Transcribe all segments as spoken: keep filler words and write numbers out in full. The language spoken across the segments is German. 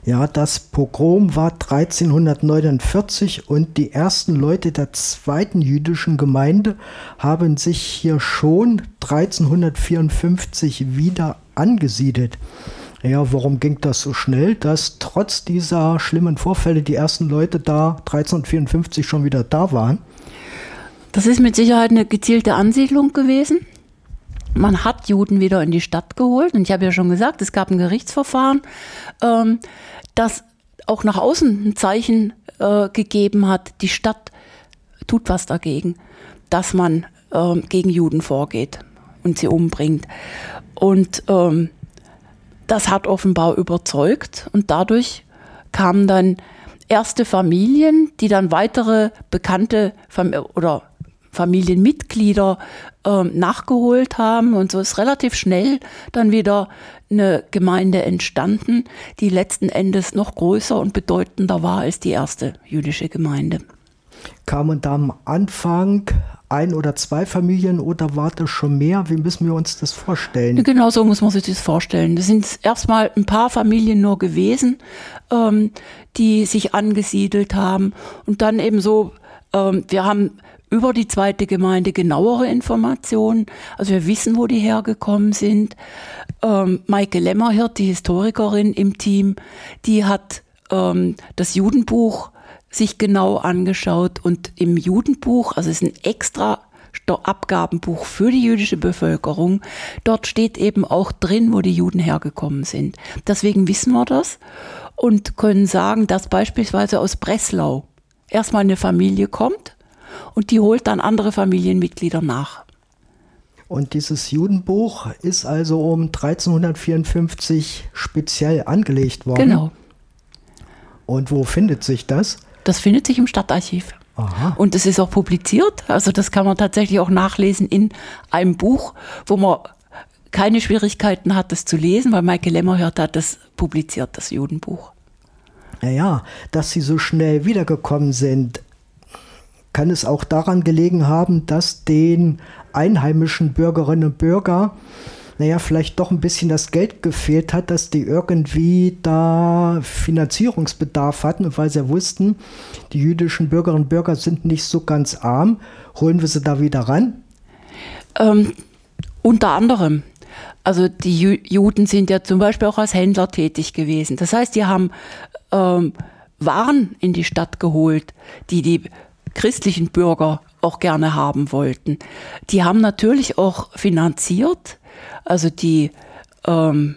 Ja, das Pogrom war dreizehnhundertneunundvierzig und die ersten Leute der zweiten jüdischen Gemeinde haben sich hier schon dreizehnhundertvierundfünfzig wieder angesiedelt. Ja, warum ging das so schnell, dass trotz dieser schlimmen Vorfälle die ersten Leute da dreizehnhundertvierundfünfzig schon wieder da waren? Das ist mit Sicherheit eine gezielte Ansiedlung gewesen. Man hat Juden wieder in die Stadt geholt. Und ich habe ja schon gesagt, es gab ein Gerichtsverfahren, ähm, das auch nach außen ein Zeichen äh, gegeben hat, die Stadt tut was dagegen, dass man ähm, gegen Juden vorgeht und sie umbringt. Und ähm, das hat offenbar überzeugt. Und dadurch kamen dann erste Familien, die dann weitere bekannte Fam- oder Familienmitglieder ähm, nachgeholt haben. Und so ist relativ schnell dann wieder eine Gemeinde entstanden, die letzten Endes noch größer und bedeutender war als die erste jüdische Gemeinde. Kamen da am Anfang ein oder zwei Familien oder war das schon mehr? Wie müssen wir uns das vorstellen? Genau so muss man sich das vorstellen. Das sind erstmal ein paar Familien nur gewesen, ähm, die sich angesiedelt haben. Und dann eben so, ähm, wir haben über die zweite Gemeinde genauere Informationen. Also wir wissen, wo die hergekommen sind. Ähm, Maike Lämmerhirt, die Historikerin im Team, die hat ähm, das Judenbuch sich genau angeschaut. Und im Judenbuch, also es ist ein extra Abgabenbuch für die jüdische Bevölkerung, dort steht eben auch drin, wo die Juden hergekommen sind. Deswegen wissen wir das und können sagen, dass beispielsweise aus Breslau erstmal eine Familie kommt, und die holt dann andere Familienmitglieder nach. Und dieses Judenbuch ist also um dreizehnhundertvierundfünfzig speziell angelegt worden? Genau. Und wo findet sich das? Das findet sich im Stadtarchiv. Aha. Und es ist auch publiziert. Also das kann man tatsächlich auch nachlesen in einem Buch, wo man keine Schwierigkeiten hat, das zu lesen, weil Maike Lämmerhirt hat das publiziert, das Judenbuch. Naja, dass sie so schnell wiedergekommen sind, kann es auch daran gelegen haben, dass den einheimischen Bürgerinnen und Bürgern, naja, vielleicht doch ein bisschen das Geld gefehlt hat, dass die irgendwie da Finanzierungsbedarf hatten, weil sie wussten, die jüdischen Bürgerinnen und Bürger sind nicht so ganz arm. Holen wir sie da wieder ran? Ähm, unter anderem. Also die Ju- Juden sind ja zum Beispiel auch als Händler tätig gewesen. Das heißt, die haben ähm, Waren in die Stadt geholt, die die christlichen Bürger auch gerne haben wollten. Die haben natürlich auch finanziert, also die ähm,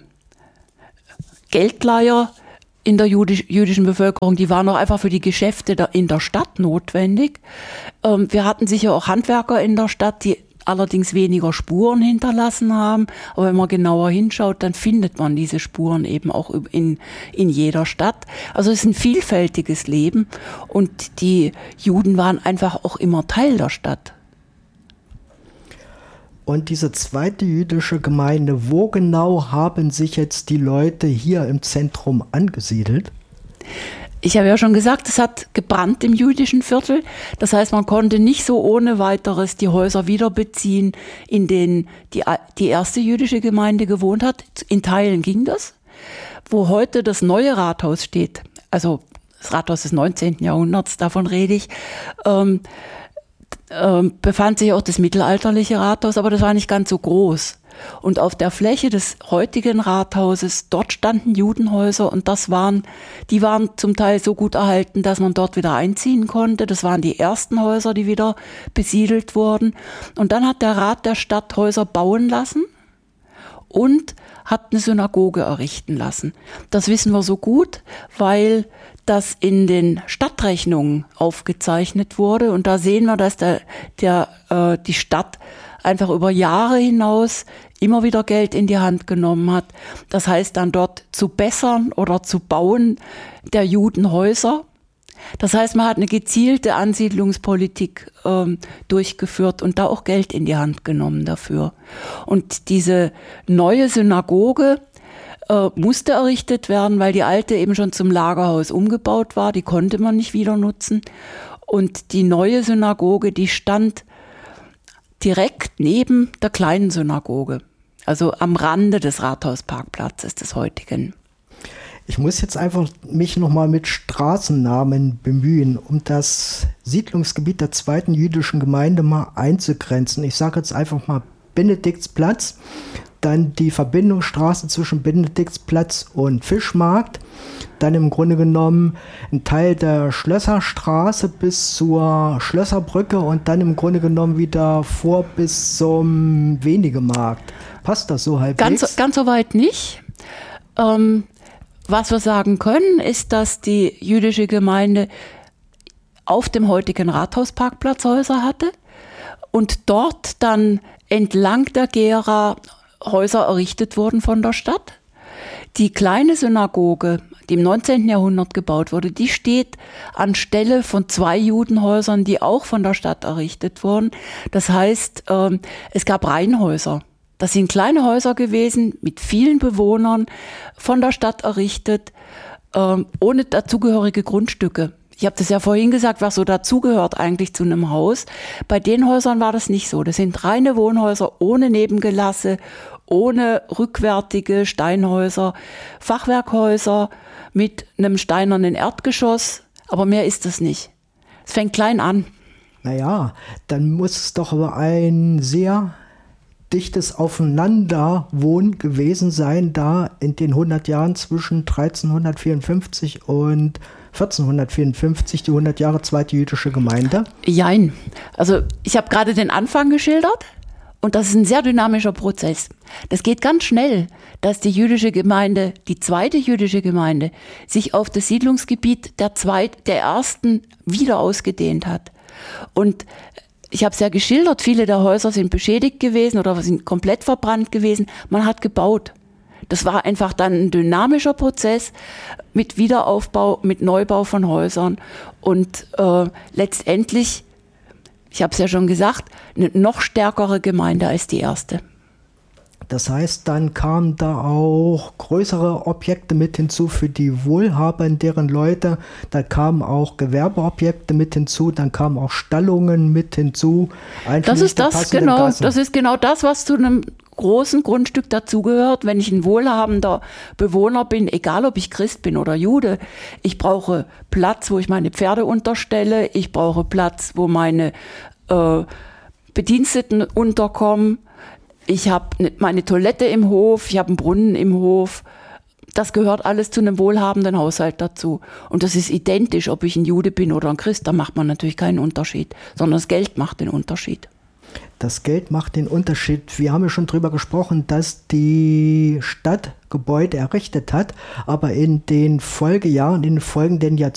Geldleiher in der jüdisch, jüdischen Bevölkerung, die waren auch einfach für die Geschäfte da in der Stadt notwendig. Ähm, wir hatten sicher auch Handwerker in der Stadt, die allerdings weniger Spuren hinterlassen haben. Aber wenn man genauer hinschaut, dann findet man diese Spuren eben auch in, in jeder Stadt. Also es ist ein vielfältiges Leben und die Juden waren einfach auch immer Teil der Stadt. Und diese zweite jüdische Gemeinde, wo genau haben sich jetzt die Leute hier im Zentrum angesiedelt? Ich habe ja schon gesagt, es hat gebrannt im jüdischen Viertel. Das heißt, man konnte nicht so ohne weiteres die Häuser wiederbeziehen, in denen die, die erste jüdische Gemeinde gewohnt hat. In Teilen ging das. Wo heute das neue Rathaus steht, also das Rathaus des neunzehnten Jahrhunderts, davon rede ich, ähm, ähm, befand sich auch das mittelalterliche Rathaus, aber das war nicht ganz so groß. Und auf der Fläche des heutigen Rathauses, dort standen Judenhäuser und das waren, die waren zum Teil so gut erhalten, dass man dort wieder einziehen konnte. Das waren die ersten Häuser, die wieder besiedelt wurden. Und dann hat der Rat der Stadt Häuser bauen lassen und hat eine Synagoge errichten lassen. Das wissen wir so gut, weil das in den Stadtrechnungen aufgezeichnet wurde. Und da sehen wir, dass der, der, äh, die Stadt einfach über Jahre hinaus immer wieder Geld in die Hand genommen hat. Das heißt dann dort zu bessern oder zu bauen der Judenhäuser. Das heißt, man hat eine gezielte Ansiedlungspolitik ähm, durchgeführt und da auch Geld in die Hand genommen dafür. Und diese neue Synagoge äh, musste errichtet werden, weil die alte eben schon zum Lagerhaus umgebaut war. Die konnte man nicht wieder nutzen. Und die neue Synagoge, die stand direkt neben der kleinen Synagoge, also am Rande des Rathausparkplatzes des heutigen. Ich muss jetzt einfach mich nochmal mit Straßennamen bemühen, um das Siedlungsgebiet der zweiten jüdischen Gemeinde mal einzugrenzen. Ich sage jetzt einfach mal Benediktsplatz, dann die Verbindungsstraße zwischen Benediktsplatz und Fischmarkt, dann im Grunde genommen ein Teil der Schlösserstraße bis zur Schlösserbrücke und dann im Grunde genommen wieder vor bis zum Wenigemarkt. Passt das so halbwegs? Ganz, ganz so weit nicht. Ähm, was wir sagen können, ist, dass die jüdische Gemeinde auf dem heutigen Rathausparkplatz Häuser hatte und dort dann entlang der Gera Häuser errichtet wurden von der Stadt. Die kleine Synagoge, die im neunzehnten Jahrhundert gebaut wurde, die steht anstelle von zwei Judenhäusern, die auch von der Stadt errichtet wurden. Das heißt, es gab Reihenhäuser. Das sind kleine Häuser gewesen mit vielen Bewohnern, von der Stadt errichtet, ohne dazugehörige Grundstücke. Ich habe das ja vorhin gesagt, was so dazugehört eigentlich zu einem Haus. Bei den Häusern war das nicht so. Das sind reine Wohnhäuser ohne Nebengelasse, ohne rückwärtige Steinhäuser, Fachwerkhäuser mit einem steinernen Erdgeschoss. Aber mehr ist es nicht. Es fängt klein an. Naja, dann muss es doch aber ein sehr dichtes Aufeinanderwohnen gewesen sein, da in den hundert Jahren zwischen dreizehnhundertvierundfünfzig und vierzehnhundertvierundfünfzig, die hundert Jahre zweite jüdische Gemeinde? Jein. Also ich habe gerade den Anfang geschildert und das ist ein sehr dynamischer Prozess. Das geht ganz schnell, dass die jüdische Gemeinde, die zweite jüdische Gemeinde, sich auf das Siedlungsgebiet der, zweit, der ersten wieder ausgedehnt hat. Und ich habe es ja geschildert, viele der Häuser sind beschädigt gewesen oder sind komplett verbrannt gewesen. Man hat gebaut. Das war einfach dann ein dynamischer Prozess mit Wiederaufbau, mit Neubau von Häusern und äh, letztendlich, ich habe es ja schon gesagt, eine noch stärkere Gemeinde als die erste. Das heißt, dann kamen da auch größere Objekte mit hinzu für die Wohlhabenden, deren Leute. Da kamen auch Gewerbeobjekte mit hinzu, dann kamen auch Stallungen mit hinzu. Das ist das, genau, das ist genau das, was zu einem großen Grundstück dazugehört. Wenn ich ein wohlhabender Bewohner bin, egal ob ich Christ bin oder Jude, ich brauche Platz, wo ich meine Pferde unterstelle, ich brauche Platz, wo meine äh, Bediensteten unterkommen. Ich habe meine Toilette im Hof, ich habe einen Brunnen im Hof. Das gehört alles zu einem wohlhabenden Haushalt dazu. Und das ist identisch, ob ich ein Jude bin oder ein Christ. Da macht man natürlich keinen Unterschied, sondern das Geld macht den Unterschied. Das Geld macht den Unterschied. Wir haben ja schon darüber gesprochen, dass die Stadt Gebäude errichtet hat, aber in den Folgejahren, in den folgenden Jahrzehnten